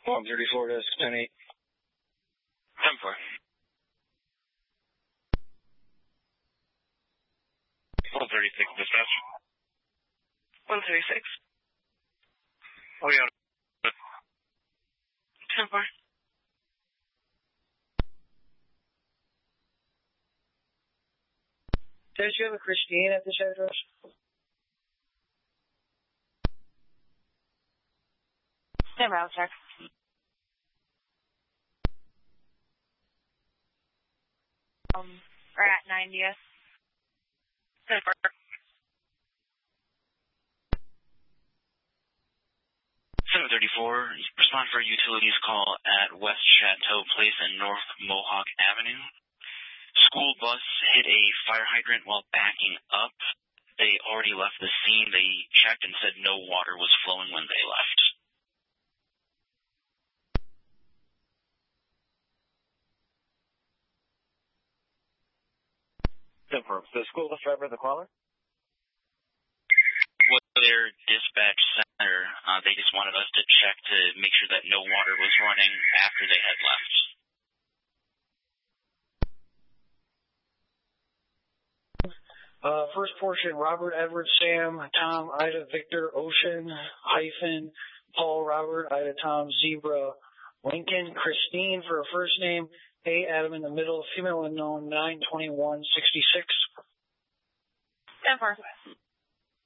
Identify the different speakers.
Speaker 1: 134 to 10-8.
Speaker 2: 10-4. 136 dispatch.
Speaker 3: 136.
Speaker 2: Oh, yeah.
Speaker 3: 10-4.
Speaker 1: Does you have a Christine at this address?
Speaker 3: No route check. We're at 90th. 10-4.
Speaker 2: 734, respond for a utilities call at West Chateau Place and North Mohawk Avenue. School bus hit a fire hydrant while backing up. They already left the scene. They checked and said no water was flowing when they left.
Speaker 1: The school bus driver, the caller?
Speaker 2: With their dispatch center, they just wanted us to check to make sure that no water was running after they had left.
Speaker 1: First portion, Robert, Edward, Sam, Tom, Ida, Victor, Ocean, hyphen, Paul, Robert, Ida, Tom, Zebra, Lincoln, Christine for her first name, A, Adam in the middle, female unknown, 92166.
Speaker 3: 10-4.